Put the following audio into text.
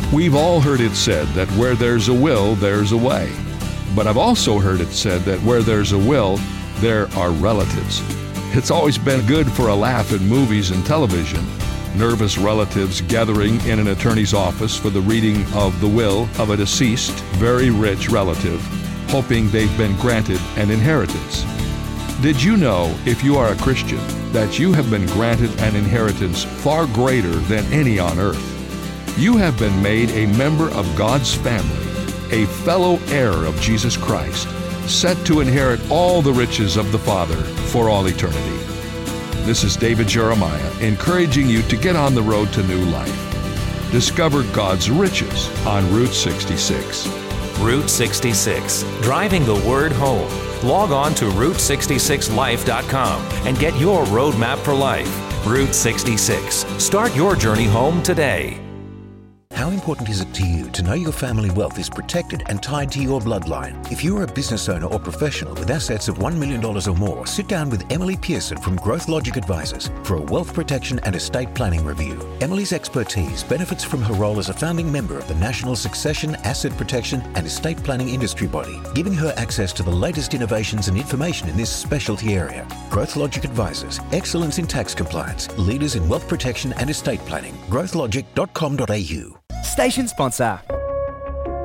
We've all heard it said that where there's a will, there's a way. But I've also heard it said that where there's a will, there are relatives. It's always been good for a laugh in movies and television. Nervous relatives gathering in an attorney's office for the reading of the will of a deceased, very rich relative, hoping they've been granted an inheritance. Did you know, if you are a Christian, that you have been granted an inheritance far greater than any on earth? You have been made a member of God's family, a fellow heir of Jesus Christ, set to inherit all the riches of the Father for all eternity. This is David Jeremiah, encouraging you to get on the road to new life. Discover God's riches on Route 66. Route 66, driving the word home. Log on to Route66Life.com and get your roadmap for life. Route 66. Start your journey home today. How important is it to you to know your family wealth is protected and tied to your bloodline? If you are a business owner or professional with assets of $1 million or more, sit down with Emily Pearson from Growth Logic Advisors for a wealth protection and estate planning review. Emily's expertise benefits from her role as a founding member of the National Succession, Asset Protection and Estate Planning Industry Body, giving her access to the latest innovations and information in this specialty area. Growth Logic Advisors, excellence in tax compliance, leaders in wealth protection and estate planning. growthlogic.com.au. Station sponsor.